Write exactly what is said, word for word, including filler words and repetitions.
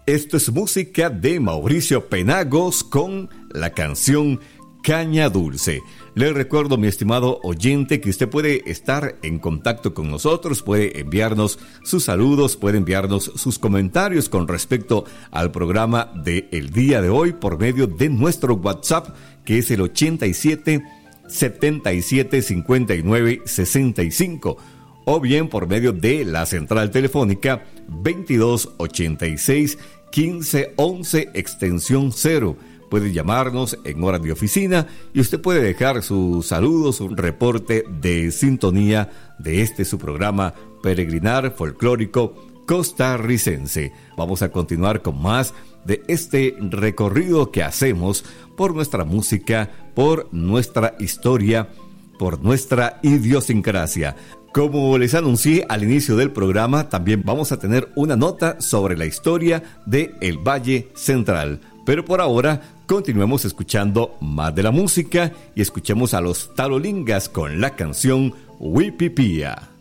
Esto es música de Mauricio Penagos con la canción Caña Dulce. Le recuerdo, mi estimado oyente, que usted puede estar en contacto con nosotros, puede enviarnos sus saludos, puede enviarnos sus comentarios con respecto al programa del día de hoy por medio de nuestro WhatsApp, que es el ochenta y siete, setenta y siete, cincuenta y nueve, sesenta y cinco, o bien por medio de la central telefónica veintidós ochenta y seis, quince once, extensión cero. Puede llamarnos en hora de oficina y usted puede dejar sus saludos, un reporte de sintonía de este su programa Peregrinar Folclórico Costarricense. Vamos a continuar con más de este recorrido que hacemos por nuestra música, por nuestra historia, por nuestra idiosincrasia. Como les anuncié al inicio del programa, también vamos a tener una nota sobre la historia de el Valle Central. Pero por ahora, continuemos escuchando más de la música y escuchemos a los Talolingas con la canción Huipipía.